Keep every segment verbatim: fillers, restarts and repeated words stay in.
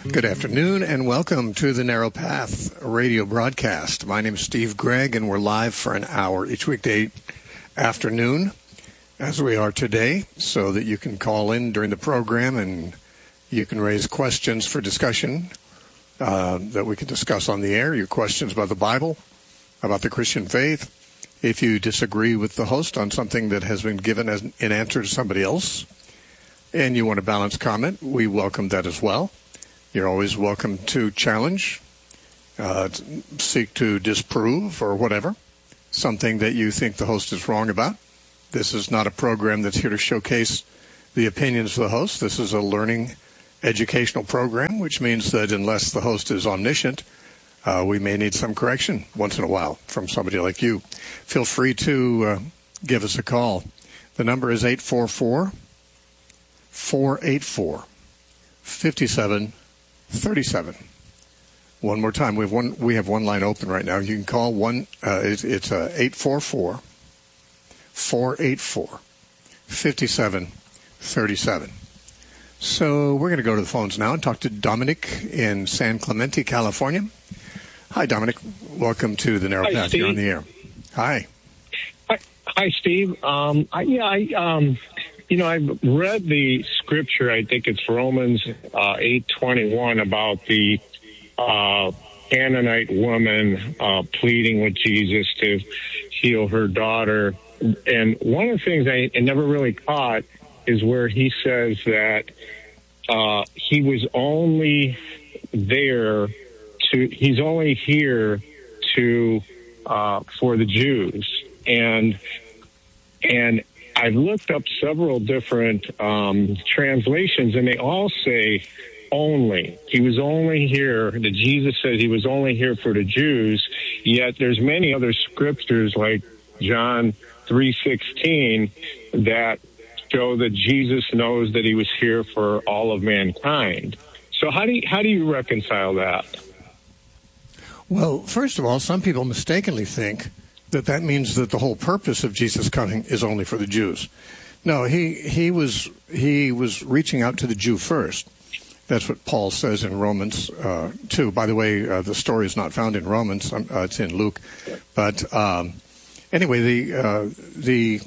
Good afternoon and welcome to the Narrow Path radio broadcast. My name is Steve Gregg and we're live for an hour each weekday afternoon as we are today, so that you can call in during the program and you can raise questions for discussion uh, that we can discuss on the air. Your questions about the Bible, about the Christian faith. If you disagree with the host on something that has been given as an answer to somebody else and you want a balanced comment, we welcome that as well. You're always welcome to challenge, uh, seek to disprove or whatever, something that you think the host is wrong about. This is not a program that's here to showcase the opinions of the host. This is a learning educational program, which means that unless the host is omniscient, uh, we may need some correction once in a while from somebody like you. Feel free to uh, give us a call. The number is eight four four, four eight four, five seven thirty-seven. One more time. We have one. We have one line open right now. You can call one. Uh, it's it's uh, eight four four, four eight four, five seven thirty-seven. So we're going to go to the phones now and talk to Dominic in San Clemente, California. Hi, Dominic. Welcome to the Narrow Hi, Path. Steve. You're on the air. Hi. Hi, hi Steve. Um, I, yeah, I. Um, You know, I've read the scripture, I think it's Romans uh, eight twenty-one, about the uh, Canaanite woman uh, pleading with Jesus to heal her daughter. And one of the things I, I never really caught is where he says that uh, he was only there to, he's only here to, uh, for the Jews. And, and, I've looked up several different um, translations, and they all say only. He was only here. That Jesus said he was only here for the Jews. Yet there's many other scriptures like John three sixteen that show that Jesus knows that he was here for all of mankind. So how do you, how do you reconcile that? Well, first of all, some people mistakenly think that that means that the whole purpose of Jesus coming is only for the Jews. No, he he was he was reaching out to the Jew first. That's what Paul says in Romans uh, two. By the way, uh, the story is not found in Romans; uh, it's in Luke. But um, anyway, the uh, the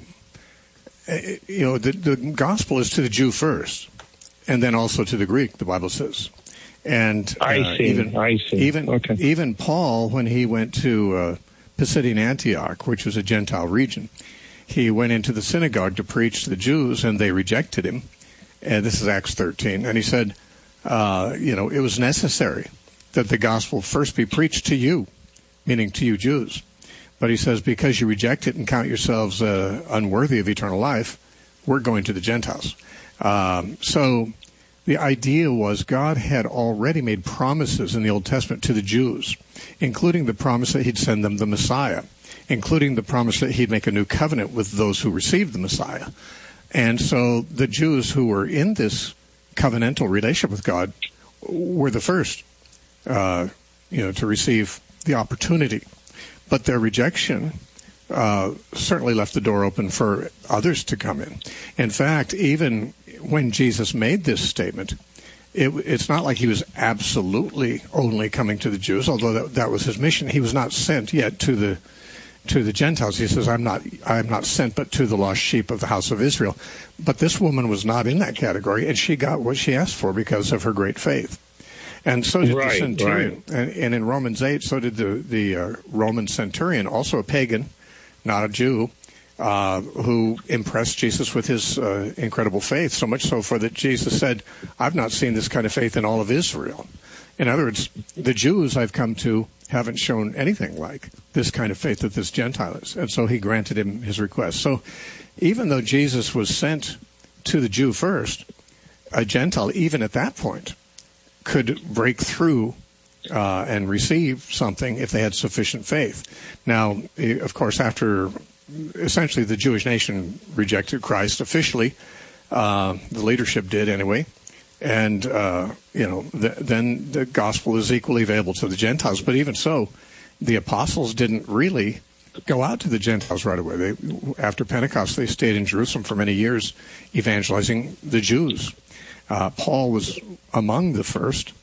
uh, you know the, the gospel is to the Jew first, and then also to the Greek. The Bible says, and uh, I see. even I see. even okay. even Paul, when he went to uh, Pisidian Antioch, which was a Gentile region, he went into the synagogue to preach to the Jews, and they rejected him. And this is Acts thirteen. And he said, uh, you know, it was necessary that the gospel first be preached to you, meaning to you Jews. But he says, because you reject it and count yourselves uh, unworthy of eternal life, we're going to the Gentiles. Um, so the idea was God had already made promises in the Old Testament to the Jews, including the promise that he'd send them the Messiah, including the promise that he'd make a new covenant with those who received the Messiah. And so the Jews who were in this covenantal relationship with God were the first, uh, you know, to receive the opportunity. But their rejection uh, certainly left the door open for others to come in. In fact, even when Jesus made this statement, it, it's not like he was absolutely only coming to the Jews, although that, that was his mission. He was not sent yet to the to the Gentiles. He says, "I'm not I'm not sent, but to the lost sheep of the house of Israel." But this woman was not in that category, and she got what she asked for because of her great faith. And so did right, the centurion. Right. And, and in Romans eight, so did the the uh, Roman centurion, also a pagan, not a Jew. Uh, who impressed Jesus with his uh, incredible faith, so much so for that Jesus said, I've not seen this kind of faith in all of Israel. In other words, the Jews I've come to haven't shown anything like this kind of faith that this Gentile is. And so he granted him his request. So even though Jesus was sent to the Jew first, a Gentile, even at that point, could break through uh, and receive something if they had sufficient faith. Now, of course, after essentially the Jewish nation rejected Christ officially, uh, the leadership did anyway, and uh, you know the, then the gospel is equally available to the Gentiles. But even so, the apostles didn't really go out to the Gentiles right away. They, after Pentecost, they stayed in Jerusalem for many years evangelizing the Jews. Uh, Paul was among the first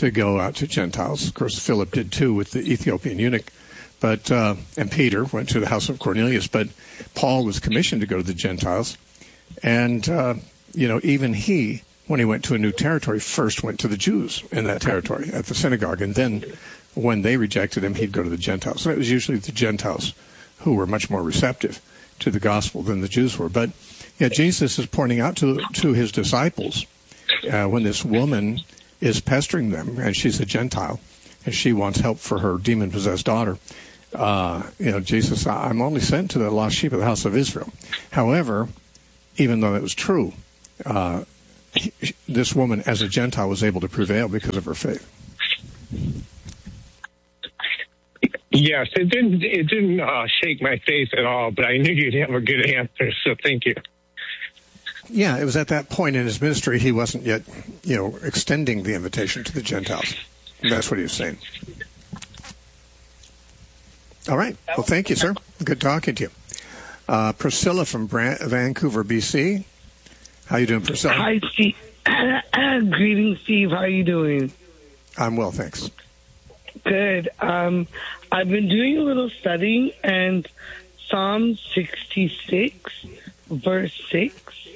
to go out to Gentiles. Of course, Philip did too with the Ethiopian eunuch, but uh, and Peter went to the house of Cornelius. But Paul was commissioned to go to the Gentiles, and uh, you know, even he, when he went to a new territory, first went to the Jews in that territory at the synagogue, and then when they rejected him, he'd go to the Gentiles. And it was usually the Gentiles who were much more receptive to the gospel than the Jews were. But yeah, Jesus is pointing out to to his disciples uh, when this woman is pestering them, and she's a Gentile, and she wants help for her demon-possessed daughter. Uh, you know, Jesus, I'm only sent to the lost sheep of the house of Israel. However, even though it was true, uh, he, this woman, as a Gentile, was able to prevail because of her faith. Yes, it didn't. It didn't uh, shake my faith at all, but I knew you'd have a good answer, so thank you. Yeah, it was at that point in his ministry he wasn't yet, you know, extending the invitation to the Gentiles. That's what he was saying. All right. Well, thank you, sir. Good talking to you. Uh, Priscilla from Brant- Vancouver, B C. How you doing, Priscilla? Hi, Steve. Greetings, Steve. How are you doing? I'm well, thanks. Good. Um, I've been doing a little studying, and Psalm sixty-six, verse six,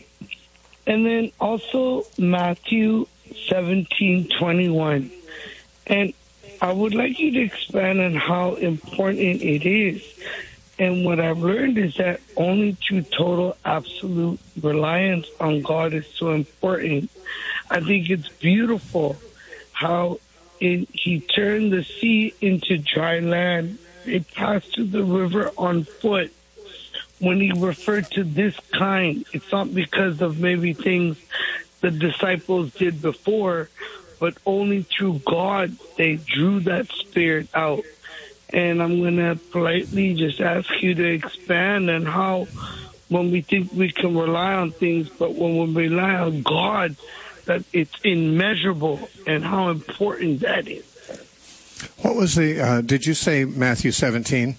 and then also Matthew seventeen twenty-one. And I would like you to expand on how important it is. And what I've learned is that only through total, absolute reliance on God is so important. I think it's beautiful how it, he turned the sea into dry land. They passed through the river on foot. When he referred to this kind, it's not because of maybe things the disciples did before, but only through God they drew that spirit out. And I'm going to politely just ask you to expand on how when we think we can rely on things, but when we rely on God, that it's immeasurable, and how important that is. What was the, uh, did you say Matthew seventeen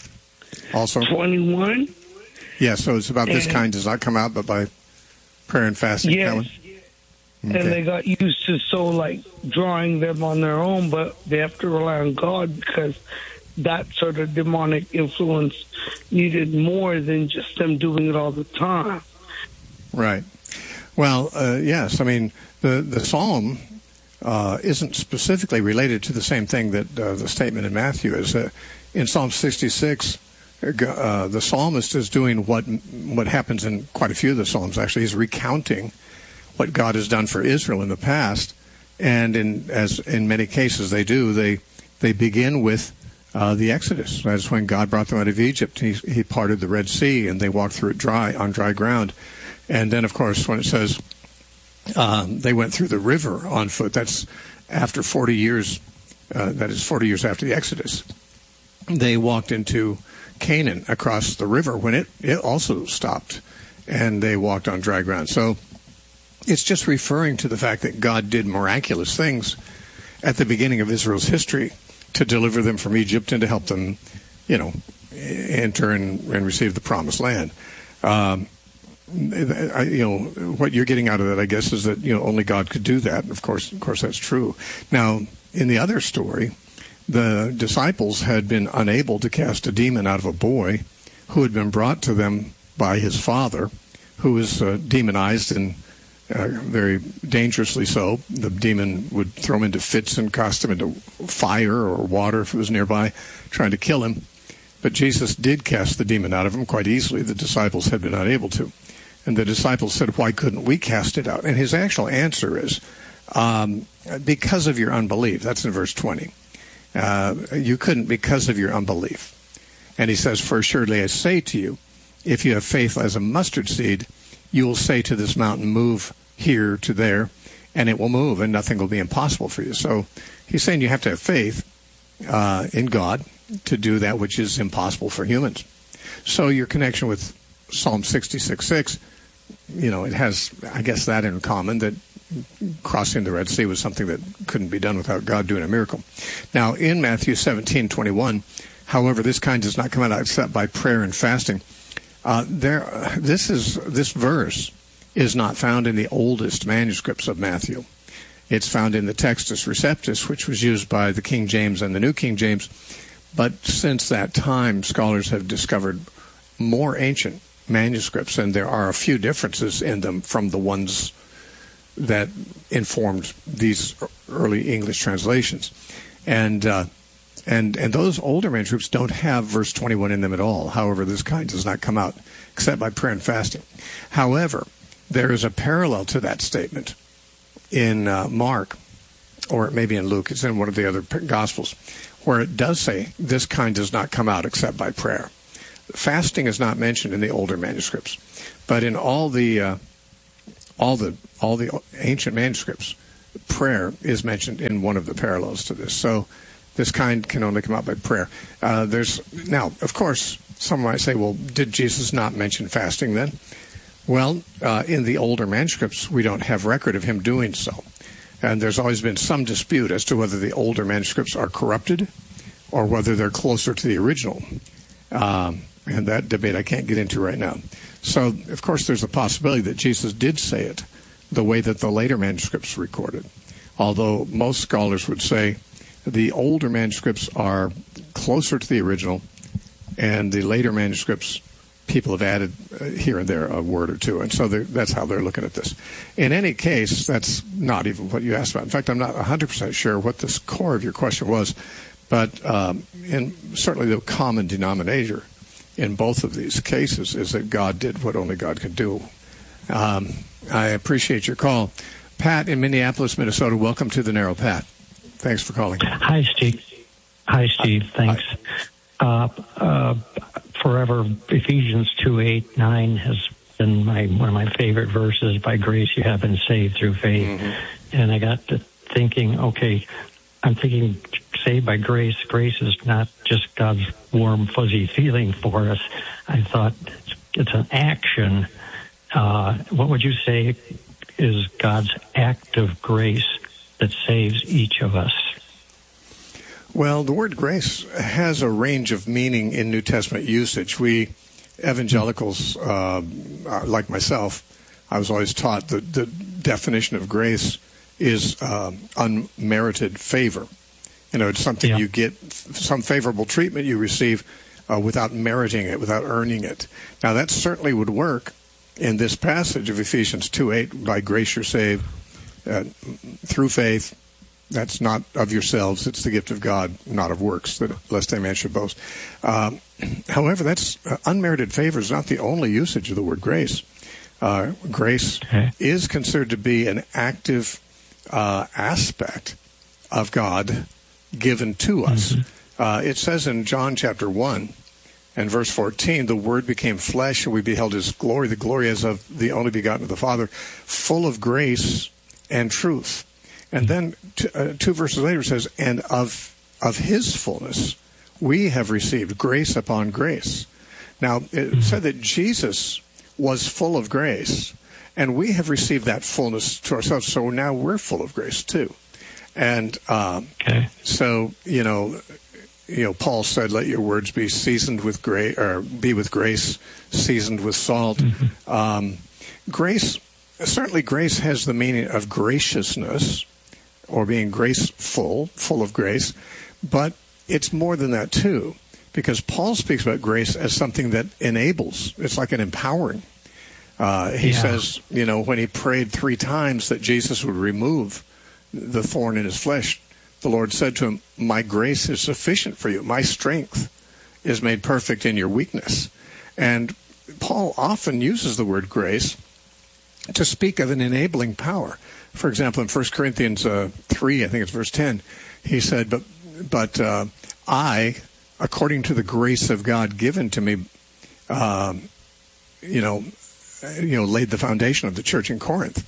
also? twenty-one. Yeah, so it's about this kind does not come out but by prayer and fasting. Yes. Okay. And they got used to so like drawing them on their own, but they have to rely on God because that sort of demonic influence needed more than just them doing it all the time. Right. Well, uh, yes. I mean, the, the psalm uh, isn't specifically related to the same thing that uh, the statement in Matthew is. Uh, in Psalm sixty-six, uh, the psalmist is doing what what happens in quite a few of the psalms, actually. He's recounting what God has done for Israel in the past. And in, as in many cases they do, they they begin with uh, the Exodus. That's when God brought them out of Egypt. He, he parted the Red Sea, and they walked through it dry, on dry ground. And then, of course, when it says um, they went through the river on foot, that's after forty years, uh, that is forty years after the Exodus. They walked into Canaan across the river when it, it also stopped, and they walked on dry ground. So it's just referring to the fact that God did miraculous things at the beginning of Israel's history to deliver them from Egypt and to help them, you know, enter and, and receive the promised land. Um, I, you know, what you're getting out of that, I guess, is that, you know, only God could do that. Of course, of course, that's true. Now, in the other story, the disciples had been unable to cast a demon out of a boy who had been brought to them by his father, who was uh, demonized and uh, very dangerously so. The demon would throw him into fits and cast him into fire or water if it was nearby, trying to kill him. But Jesus did cast the demon out of him quite easily. The disciples had been unable to. And the disciples said, why couldn't we cast it out? And his actual answer is, um, because of your unbelief. That's in verse twenty. Uh, you couldn't because of your unbelief. And he says, for surely I say to you, if you have faith as a mustard seed, you will say to this mountain, move here to there, and it will move, and nothing will be impossible for you. So he's saying you have to have faith uh, in God to do that which is impossible for humans. So your connection with Psalm sixty-six six, you know, it has, I guess, that in common, that crossing the Red Sea was something that couldn't be done without God doing a miracle. Now, in Matthew seventeen twenty-one, however, this kind does not come out except by prayer and fasting. Uh, there, this is this verse is not found in the oldest manuscripts of Matthew. It's found in the Textus Receptus, which was used by the King James and the New King James. But since that time, scholars have discovered more ancient manuscripts, and there are a few differences in them from the ones that informed these early English translations. And uh, and and those older manuscripts don't have verse twenty-one in them at all. However, this kind does not come out except by prayer and fasting. However, there is a parallel to that statement in uh, Mark, or it may be in Luke. It's in one of the other Gospels, where it does say this kind does not come out except by prayer. Fasting is not mentioned in the older manuscripts, but in all the uh, all the all the ancient manuscripts, prayer is mentioned in one of the parallels to this. So this kind can only come out by prayer. Uh, there's now, of course, some might say, well, did Jesus not mention fasting then? Well, uh, in the older manuscripts, we don't have record of him doing so. And there's always been some dispute as to whether the older manuscripts are corrupted or whether they're closer to the original. Um, and that debate I can't get into right now. So, of course, there's a possibility that Jesus did say it the way that the later manuscripts recorded. Although most scholars would say the older manuscripts are closer to the original, and the later manuscripts, people have added uh, here and there a word or two. And so that's how they're looking at this. In any case, that's not even what you asked about. In fact, I'm not one hundred percent sure what the core of your question was. But um, in certainly the common denominator in both of these cases is that God did what only God could do. Um, I appreciate your call. Pat in Minneapolis, Minnesota, welcome to the Narrow Path. Thanks for calling. Hi, Steve. Hi, Steve. Thanks. Uh, uh, forever, Ephesians two, eight, nine has been my one of my favorite verses. By grace you have been saved through faith. Mm-hmm. And I got to thinking, okay, I'm thinking saved by grace. Grace is not just God's warm, fuzzy feeling for us. I thought it's, it's an action. Uh, what would you say is God's act of grace that saves each of us? Well, the word grace has a range of meaning in New Testament usage. We evangelicals, uh, like myself, I was always taught that the definition of grace is uh, unmerited favor. You know, it's something yeah. you get, some favorable treatment you receive uh, without meriting it, without earning it. Now, that certainly would work in this passage of Ephesians two eight, by grace you're saved uh, through faith. That's not of yourselves, it's the gift of God, not of works, that lest any man should boast. Um, however, that's uh, unmerited favor is not the only usage of the word grace. Uh, grace okay. is considered to be an active uh, aspect of God given to us. Mm-hmm. Uh, it says in John chapter one and verse fourteen, the Word became flesh and we beheld His glory, the glory as of the only begotten of the Father, full of grace and truth. And then t- uh, two verses later it says, and of of His fullness we have received grace upon grace. Now, it mm-hmm. said that Jesus was full of grace, and we have received that fullness to ourselves, so now we're full of grace too. And um, okay. so, you know, you know, Paul said, let your words be seasoned with grace, or be with grace, seasoned with salt. Mm-hmm. Um, grace, certainly grace has the meaning of graciousness, or being graceful, full of grace, but it's more than that too, because Paul speaks about grace as something that enables. It's like an empowering. Uh, he yeah. says, you know, when he prayed three times that Jesus would remove the thorn in his flesh, the Lord said to him, my grace is sufficient for you. My strength is made perfect in your weakness. And Paul often uses the word grace to speak of an enabling power. For example, in First Corinthians uh, three, I think it's verse ten, he said, but but uh, I, according to the grace of God given to me, um, you know, you know, laid the foundation of the church in Corinth.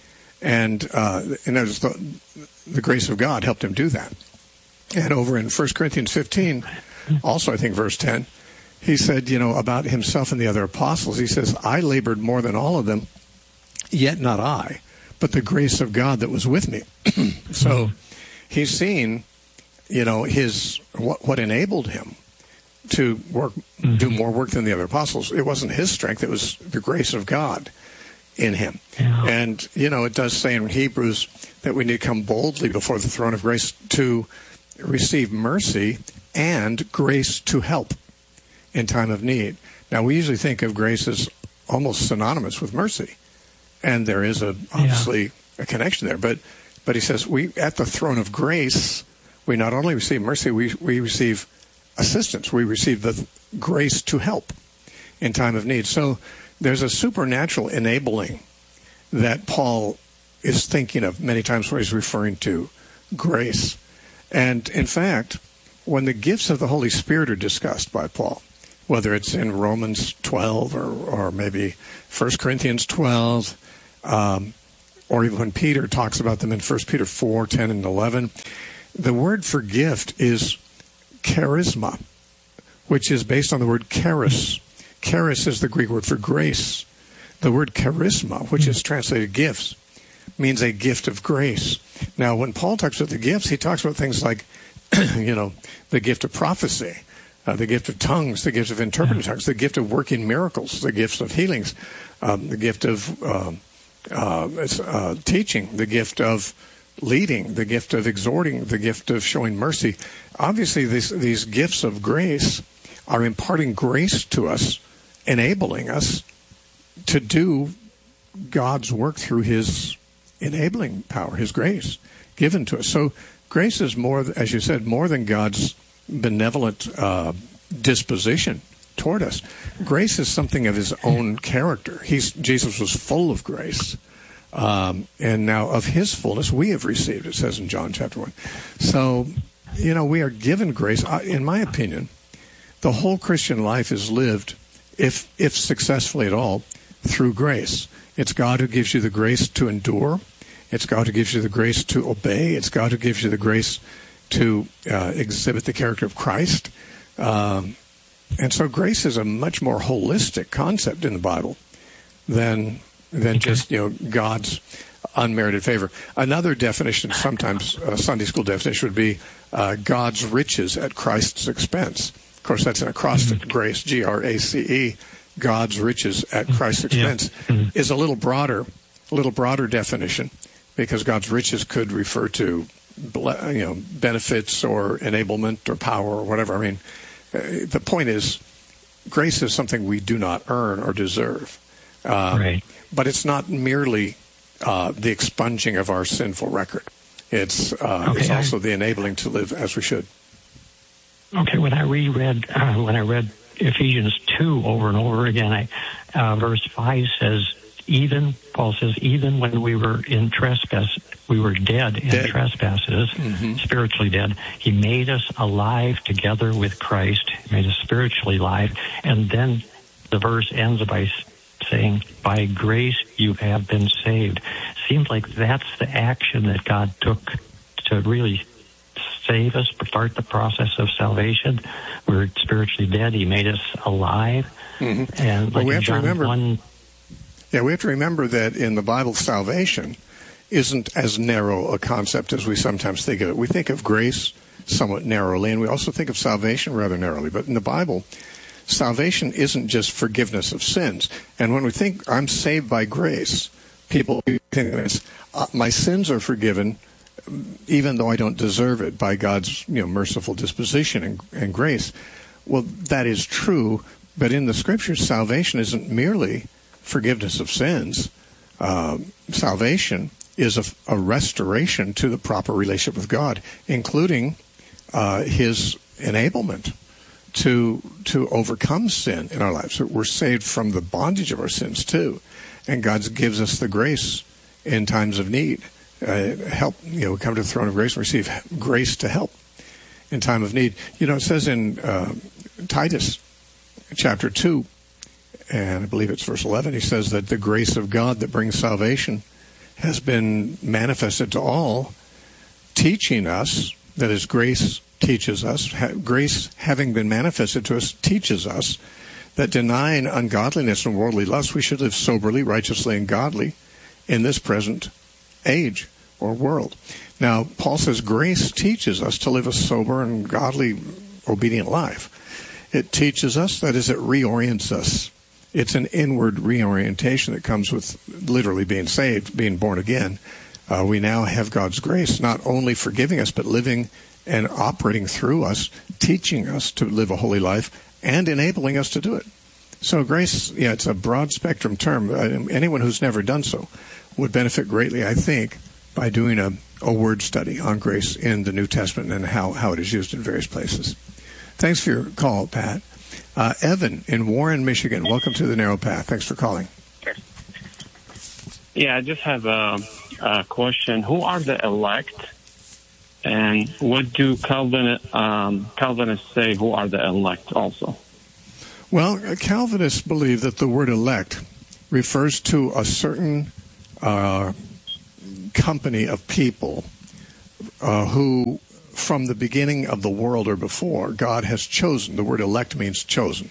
And, uh, and was the, the grace of God helped him do that. And over in First Corinthians fifteen, also I think verse ten, he said, you know, about himself and the other apostles, he says, I labored more than all of them, yet not I, but the grace of God that was with me. So he's seen, you know, his what, what enabled him to work, mm-hmm. do more work than the other apostles. It wasn't his strength, it was the grace of God. in him. Yeah. And, you know, it does say in Hebrews that we need to come boldly before the throne of grace to receive mercy and grace to help in time of need. Now, we usually think of grace as almost synonymous with mercy, and there is a obviously yeah. a connection there. But but he says we at the throne of grace, we not only receive mercy, we we receive assistance. We receive the grace to help in time of need. So there's a supernatural enabling that Paul is thinking of many times when he's referring to grace. And in fact, when the gifts of the Holy Spirit are discussed by Paul, whether it's in Romans twelve or, or maybe First Corinthians twelve, um, or even when Peter talks about them in First Peter four, ten, and eleven, the word for gift is charisma, which is based on the word charis. Charis is the Greek word for grace. The word charisma, which is translated gifts, means a gift of grace. Now, when Paul talks about the gifts, he talks about things like, you know, the gift of prophecy, uh, the gift of tongues, the gift of interpreting tongues, the gift of working miracles, the gifts of healings, um, the gift of uh, uh, uh, teaching, the gift of leading, the gift of exhorting, the gift of showing mercy. Obviously, these, these gifts of grace are imparting grace to us, enabling us to do God's work through his enabling power, his grace given to us. So grace is more, as you said, more than God's benevolent uh, disposition toward us. Grace is something of his own character. He's, Jesus was full of grace. Um, and now of his fullness we have received, it says in John chapter one. So, you know, we are given grace. In my opinion, the whole Christian life is lived, if if successfully at all, through grace. It's God who gives you the grace to endure. It's God who gives you the grace to obey. It's God who gives you the grace to uh, exhibit the character of Christ. Um, and so grace is a much more holistic concept in the Bible than than just, you know, God's unmerited favor. Another definition, sometimes a Sunday school definition, would be uh, God's riches at Christ's expense. Of course, that's an acrostic, mm-hmm. grace, G R A C E. God's riches at Christ's expense yeah. mm-hmm. is a little broader, a little broader definition, because God's riches could refer to, you know, benefits or enablement or power or whatever. I mean, uh, the point is, grace is something we do not earn or deserve. Um, right. But it's not merely uh, the expunging of our sinful record. It's, uh, okay, it's also I, the enabling to live as we should. Okay, when I reread, uh, when I read Ephesians two over and over again, I, uh, verse five says, even, Paul says, even when we were in trespass, we were dead in dead. trespasses, mm-hmm. spiritually dead. He made us alive together with Christ. He made us spiritually alive. And then the verse ends by saying, by grace you have been saved. Seems like that's the action that God took to really save us, start the process of salvation. We were spiritually dead. He made us alive. Mm-hmm. And like well, we have John to remember, one, yeah, we have to remember that in the Bible, salvation isn't as narrow a concept as we sometimes think of it. We think of grace somewhat narrowly, and we also think of salvation rather narrowly. But in the Bible, salvation isn't just forgiveness of sins. And when we think I'm saved by grace, people think it's, uh, my sins are forgiven even though I don't deserve it by God's, you know, merciful disposition and, and grace. Well, that is true, but in the Scriptures, salvation isn't merely forgiveness of sins. Um, salvation is a, a restoration to the proper relationship with God, including uh, his enablement to to overcome sin in our lives. So we're saved from the bondage of our sins too, and God gives us the grace in times of need. Uh, help, you know, we come to the throne of grace and receive grace to help in time of need. You know, it says in uh, Titus chapter two, and I believe it's verse eleven, he says that the grace of God that brings salvation has been manifested to all, teaching us, that is, grace teaches us, ha- grace having been manifested to us teaches us that denying ungodliness and worldly lust, we should live soberly, righteously, and godly in this present age or world. Now, Paul says grace teaches us to live a sober and godly, obedient life. It teaches us, that is, it reorients us It's an inward reorientation that comes with literally being saved, being born again. Uh, we now have God's grace, not only forgiving us, but living and operating through us, teaching us to live a holy life, and enabling us to do it. So grace, yeah, it's a broad spectrum term. Uh, anyone who's never done so would benefit greatly, I think, by doing a, a word study on grace in the New Testament and how, how it is used in various places. Thanks for your call, Pat. Uh, Evan in Warren, Michigan. Welcome to the Narrow Path. Thanks for calling. Yeah, I just have a, a question. Who are the elect? And what do Calvin, um, Calvinists say who are the elect also? Well, Calvinists believe that the word elect refers to a certain uh, company of people uh, who, from the beginning of the world or before, God has chosen. The word elect means chosen.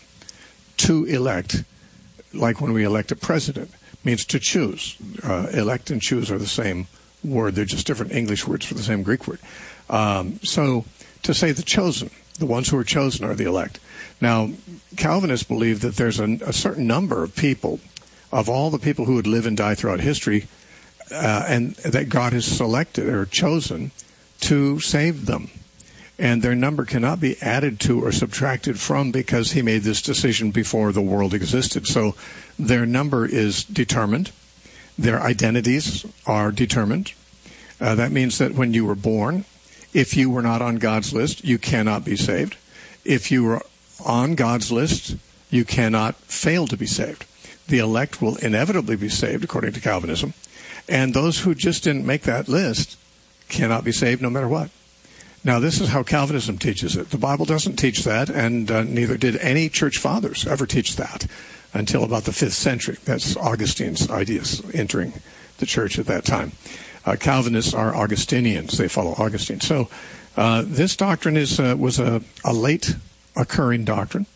To elect, like when we elect a president, means to choose. Uh, elect and choose are the same word. They're just different English words for the same Greek word. Um, so to say the chosen, the ones who are chosen are the elect. Now, Calvinists believe that there's a, a certain number of people, of all the people who would live and die throughout history, uh, and that God has selected or chosen to save them. And their number cannot be added to or subtracted from because he made this decision before the world existed. So their number is determined. Their identities are determined. Uh, that means that when you were born, if you were not on God's list, you cannot be saved. If you were on God's list, you cannot fail to be saved. The elect will inevitably be saved, according to Calvinism. And those who just didn't make that list cannot be saved no matter what. Now, this is how Calvinism teaches it. The Bible doesn't teach that, and uh, neither did any church fathers ever teach that until about the fifth century. That's Augustine's ideas entering the church at that time. Uh, Calvinists are Augustinians. They follow Augustine. So uh, this doctrine is uh, was a, a late occurring doctrine.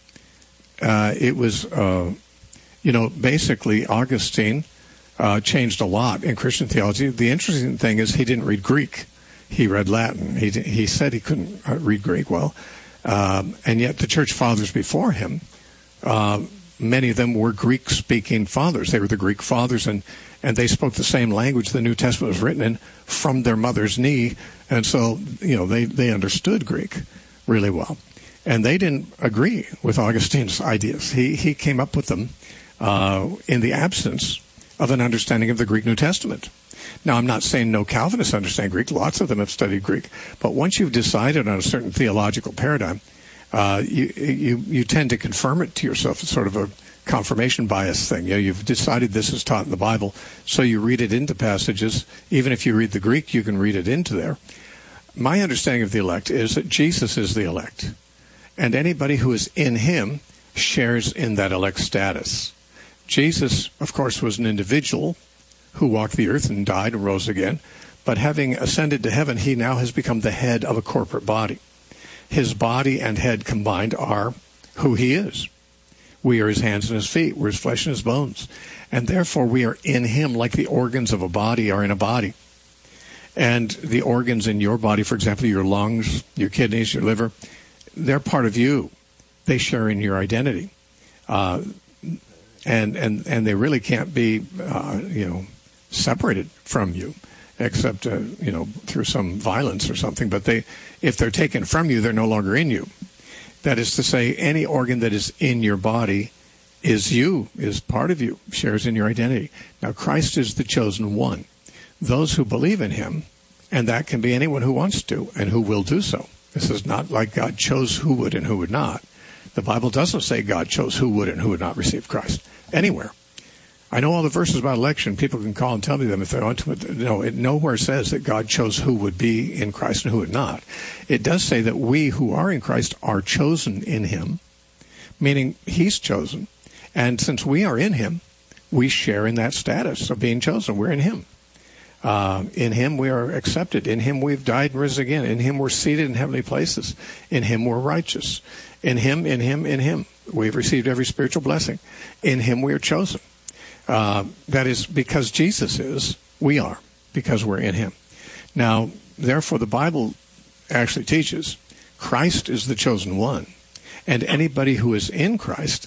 Uh, it was, uh, you know, basically Augustine uh, changed a lot in Christian theology. The interesting thing is he didn't read Greek. He read Latin. He he said he couldn't read Greek well. Um, and yet the church fathers before him, uh, many of them were Greek-speaking fathers. They were the Greek fathers, and, and they spoke the same language the New Testament was written in from their mother's knee. And so, you know, they, they understood Greek really well. And they didn't agree with Augustine's ideas. He, he came up with them uh, in the absence of an understanding of the Greek New Testament. Now, I'm not saying no Calvinists understand Greek. Lots of them have studied Greek. But once you've decided on a certain theological paradigm, uh, you, you you tend to confirm it to yourself. It's sort of a confirmation bias thing. You know, you've decided this is taught in the Bible, so you read it into passages. Even if you read the Greek, you can read it into there. My understanding of the elect is that Jesus is the elect. And anybody who is in him shares in that elect status. Jesus, of course, was an individual who walked the earth and died and rose again. But having ascended to heaven, he now has become the head of a corporate body. His body and head combined are who he is. We are his hands and his feet. We're his flesh and his bones. And therefore we are in him like the organs of a body are in a body. And the organs in your body, for example, your lungs, your kidneys, your liver, they're part of you. They share in your identity. Uh, and, and, and they really can't be, uh, you know, separated from you, except, uh, you know, through some violence or something. But they, if they're taken from you, they're no longer in you. That is to say, any organ that is in your body is you, is part of you, shares in your identity. Now, Christ is the chosen one. Those who believe in him, and that can be anyone who wants to and who will do so. This is not like God chose who would and who would not. The Bible doesn't say God chose who would and who would not receive Christ anywhere. I know all the verses about election. People can call and tell me them if they want to. No, it nowhere says that God chose who would be in Christ and who would not. It does say that we who are in Christ are chosen in him, meaning he's chosen. And since we are in him, we share in that status of being chosen. We're in him. Uh, in him we are accepted. In him we've died and risen again. In him we're seated in heavenly places. In him we're righteous. In him, in him, in him. We've received every spiritual blessing. In him we are chosen. Uh, that is because Jesus is, we are, because we're in him. Now, therefore, the Bible actually teaches Christ is the chosen one. And anybody who is in Christ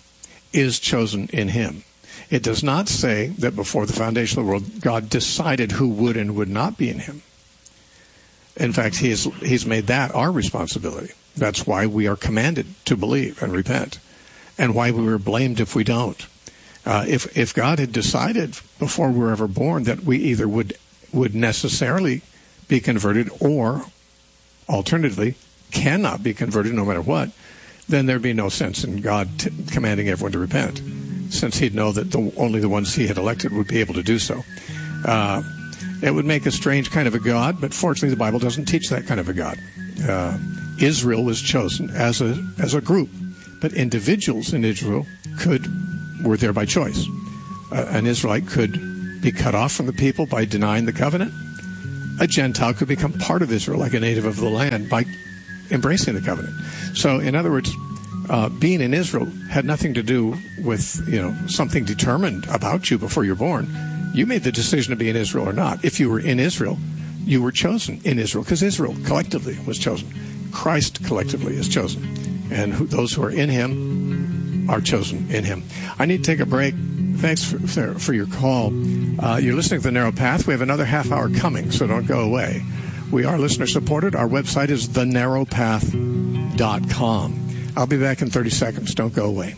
is chosen in him. It does not say that before the foundation of the world, God decided who would and would not be in him. In fact, he is, he's made that our responsibility. That's why we are commanded to believe and repent, and why we were blamed if we don't. Uh, if if God had decided before we were ever born that we either would would necessarily be converted or, alternatively, cannot be converted no matter what, then there'd be no sense in God t- commanding everyone to repent, since he'd know that the, only the ones he had elected would be able to do so. Uh, it would make a strange kind of a God, but fortunately the Bible doesn't teach that kind of a God. Uh, Israel was chosen as a as a group, but individuals in Israel could were there by choice. Uh, an Israelite could be cut off from the people by denying the covenant. A Gentile could become part of Israel, like a native of the land, by embracing the covenant. So, in other words, uh, being in Israel had nothing to do with, you know, something determined about you before you're born. You made the decision to be in Israel or not. If you were in Israel, you were chosen in Israel, because Israel collectively was chosen. Christ collectively is chosen. And who, those who are in him are chosen in him. I need to take a break. Thanks for, for, for your call. Uh, you're listening to The Narrow Path. We have another half hour coming, so don't go away. We are listener-supported. Our website is the narrow path dot com. I'll be back in thirty seconds. Don't go away.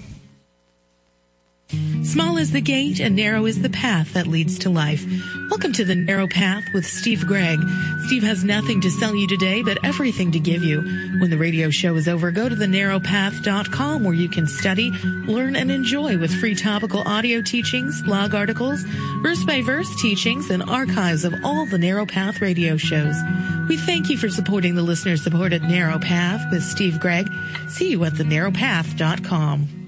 Small is the gate and narrow is the path that leads to life. Welcome to The Narrow Path with Steve Gregg. Steve has nothing to sell you today, but everything to give you. When the radio show is over, go to the narrow path dot com where you can study, learn, and enjoy with free topical audio teachings, blog articles, verse-by-verse teachings, and archives of all the Narrow Path radio shows. We thank you for supporting the listener-supported Narrow Path with Steve Gregg. See you at the narrow path dot com.